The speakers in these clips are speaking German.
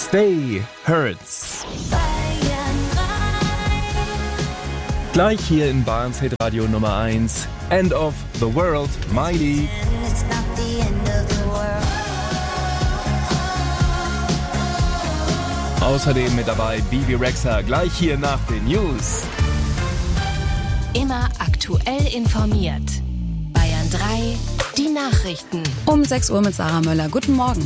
Stay Hurts. Gleich hier in Bayerns Hitradio Nummer 1. End of the World, Miley. Außerdem mit dabei Bibi Rexha, gleich hier nach den News. Immer aktuell informiert. Bayern 3, die Nachrichten. Um 6 Uhr mit Sarah Möller. Guten Morgen.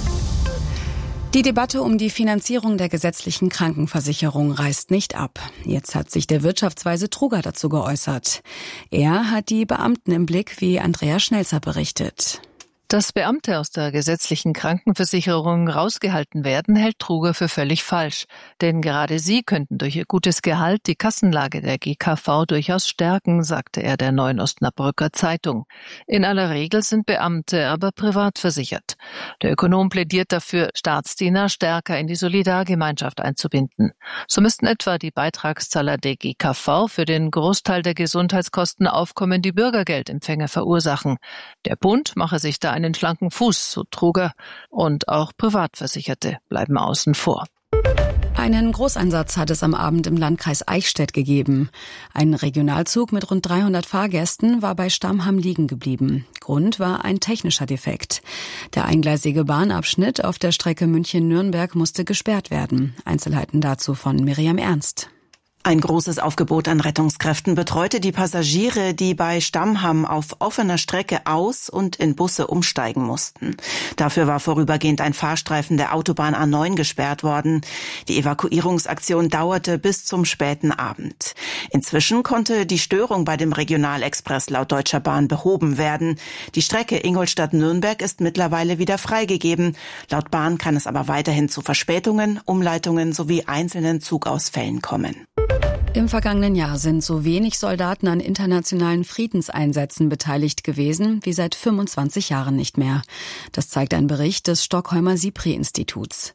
Die Debatte um die Finanzierung der gesetzlichen Krankenversicherung reißt nicht ab. Jetzt hat sich der Wirtschaftsweise Truger dazu geäußert. Er hat die Beamten im Blick, wie Andrea Schnelzer berichtet. Dass Beamte aus der gesetzlichen Krankenversicherung rausgehalten werden, hält Truger für völlig falsch. Denn gerade sie könnten durch ihr gutes Gehalt die Kassenlage der GKV durchaus stärken, sagte er der Neuen Osnabrücker Zeitung. In aller Regel sind Beamte aber privat versichert. Der Ökonom plädiert dafür, Staatsdiener stärker in die Solidargemeinschaft einzubinden. So müssten etwa die Beitragszahler der GKV für den Großteil der Gesundheitskosten aufkommende Bürgergeldempfänger verursachen. Der Bund mache sich da einen schlanken Fuß, so Truger, und auch Privatversicherte bleiben außen vor. Einen Großeinsatz hat es am Abend im Landkreis Eichstätt gegeben. Ein Regionalzug mit rund 300 Fahrgästen war bei Stammham liegen geblieben. Grund war ein technischer Defekt. Der eingleisige Bahnabschnitt auf der Strecke München-Nürnberg musste gesperrt werden. Einzelheiten dazu von Miriam Ernst. Ein großes Aufgebot an Rettungskräften betreute die Passagiere, die bei Stammham auf offener Strecke aus- und in Busse umsteigen mussten. Dafür war vorübergehend ein Fahrstreifen der Autobahn A9 gesperrt worden. Die Evakuierungsaktion dauerte bis zum späten Abend. Inzwischen konnte die Störung bei dem Regionalexpress laut Deutscher Bahn behoben werden. Die Strecke Ingolstadt-Nürnberg ist mittlerweile wieder freigegeben. Laut Bahn kann es aber weiterhin zu Verspätungen, Umleitungen sowie einzelnen Zugausfällen kommen. Im vergangenen Jahr sind so wenig Soldaten an internationalen Friedenseinsätzen beteiligt gewesen wie seit 25 Jahren nicht mehr. Das zeigt ein Bericht des Stockholmer SIPRI-Instituts.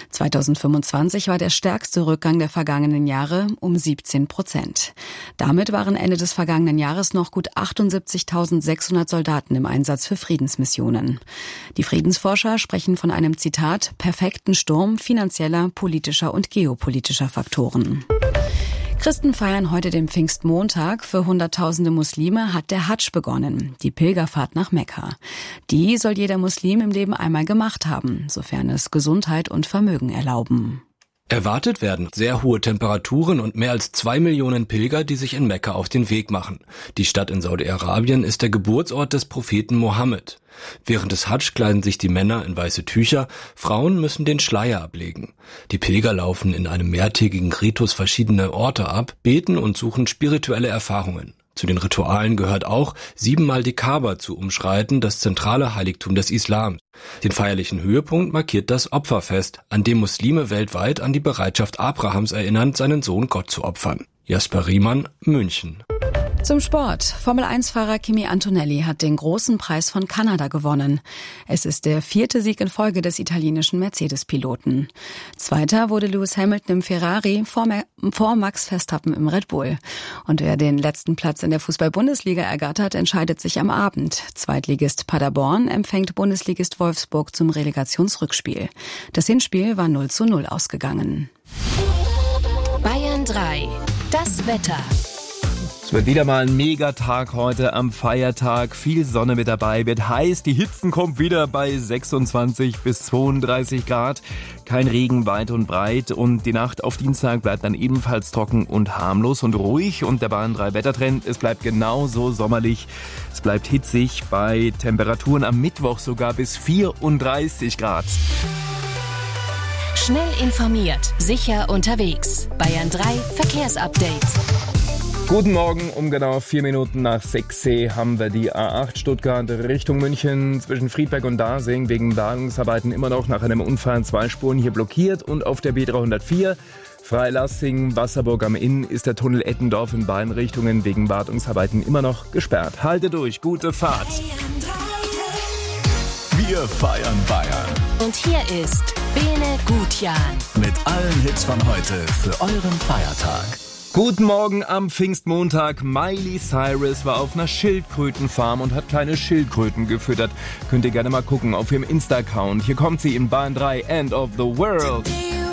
2025 war der stärkste Rückgang der vergangenen Jahre um 17%. Damit waren Ende des vergangenen Jahres noch gut 78.600 Soldaten im Einsatz für Friedensmissionen. Die Friedensforscher sprechen von einem, Zitat, perfekten Sturm finanzieller, politischer und geopolitischer Faktoren. Christen feiern heute den Pfingstmontag. Für Hunderttausende Muslime hat der Hadsch begonnen, die Pilgerfahrt nach Mekka. Die soll jeder Muslim im Leben einmal gemacht haben, sofern es Gesundheit und Vermögen erlauben. Erwartet werden sehr hohe Temperaturen und mehr als 2 Millionen Pilger, die sich in Mekka auf den Weg machen. Die Stadt in Saudi-Arabien ist der Geburtsort des Propheten Mohammed. Während des Hadsch kleiden sich die Männer in weiße Tücher, Frauen müssen den Schleier ablegen. Die Pilger laufen in einem mehrtägigen Ritus verschiedene Orte ab, beten und suchen spirituelle Erfahrungen. Zu den Ritualen gehört auch, 7-mal die Kaaba zu umschreiten, das zentrale Heiligtum des Islams. Den feierlichen Höhepunkt markiert das Opferfest, an dem Muslime weltweit an die Bereitschaft Abrahams erinnern, seinen Sohn Gott zu opfern. Jasper Riemann, München. Zum Sport. Formel-1-Fahrer Kimi Antonelli hat den großen Preis von Kanada gewonnen. Es ist der 4. Sieg in Folge des italienischen Mercedes-Piloten. Zweiter wurde Lewis Hamilton im Ferrari vor Max Verstappen im Red Bull. Und wer den letzten Platz in der Fußball-Bundesliga ergattert, entscheidet sich am Abend. Zweitligist Paderborn empfängt Bundesligist Wolfsburg zum Relegationsrückspiel. Das Hinspiel war 0:0 ausgegangen. Bayern 3, das Wetter. Es wird wieder mal ein Megatag heute am Feiertag. Viel Sonne mit dabei, wird heiß. Die Hitzen kommt wieder bei 26 bis 32 Grad. Kein Regen weit und breit. Und die Nacht auf Dienstag bleibt dann ebenfalls trocken und harmlos und ruhig. Und der Bayern 3 Wettertrend, es bleibt genauso sommerlich. Es bleibt hitzig bei Temperaturen am Mittwoch sogar bis 34 Grad. Schnell informiert, sicher unterwegs. Bayern 3 Verkehrsupdate. Guten Morgen, um genau 4 Minuten nach 6 haben wir die A8 Stuttgart Richtung München zwischen Friedberg und Dasing wegen Bergungsarbeiten immer noch nach einem Unfall 2 Spuren hier blockiert und auf der B304 Freilassing, Wasserburg am Inn ist der Tunnel Eppendorf in beiden Richtungen wegen Wartungsarbeiten immer noch gesperrt. Halte durch, gute Fahrt. Wir feiern Bayern. Und hier ist Bene Gutjan. Mit allen Hits von heute für euren Feiertag. Guten Morgen am Pfingstmontag. Miley Cyrus war auf einer Schildkrötenfarm und hat kleine Schildkröten gefüttert. Könnt ihr gerne mal gucken auf ihrem Insta-Account. Hier kommt sie in Bayern 3, End of the World.